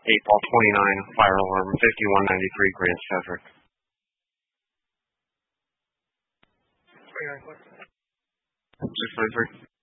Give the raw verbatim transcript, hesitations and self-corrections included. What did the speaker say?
eight ball twenty-nine, fire alarm fifty-one ninety-three, Grand Cedric. twenty-nine, what? six ninety-three.